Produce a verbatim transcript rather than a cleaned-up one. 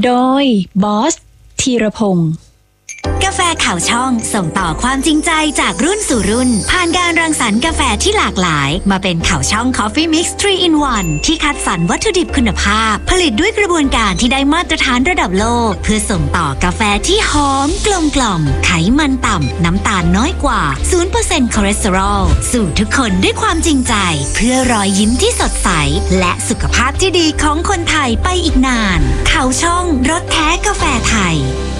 โดยบอสธีรพงศ์กาแฟข่าวช่องส่งต่อความจริงใจจากรุ่นสู่รุ่นผ่านการรังสรรค์กาแฟที่หลากหลายมาเป็นข่าวช่อง Coffee Mix ทรี อิน วัน ที่คัดสรรวัตถุดิบคุณภาพผลิตด้วยกระบวนการที่ได้มาตรฐานระดับโลกเพื่อส่งต่อกาแฟที่หอมกลมกล่อมไขมันต่ำน้ำตาลน้อยกว่า ศูนย์เปอร์เซ็นต์ คอเลสเตอรอลสู่ทุกคนด้วยความจริงใจเพื่อรอยยิ้มที่สดใสและสุขภาพที่ดีของคนไทยไปอีกนานข่าวช่องรสแท้กาแฟไทย